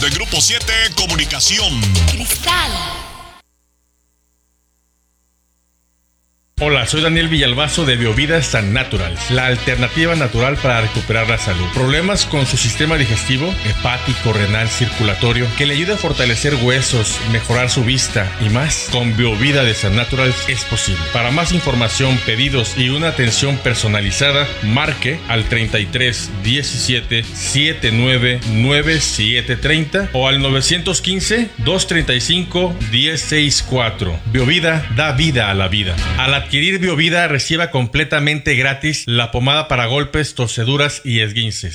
De Grupo 7 Comunicación. Cristal. Hola, soy Daniel Villalbazo de Biovida San Natural, la alternativa natural para recuperar la salud. Problemas con su sistema digestivo, hepático, renal, circulatorio, que le ayude a fortalecer huesos, mejorar su vista y más. Con Biovida de San Natural es posible. Para más información, pedidos y una atención personalizada, marque al 33 17 79 97 30 o al 915 235 1064. Biovida da vida a la vida. Al adquirir Biovida, reciba completamente gratis la pomada para golpes, torceduras y esguinces.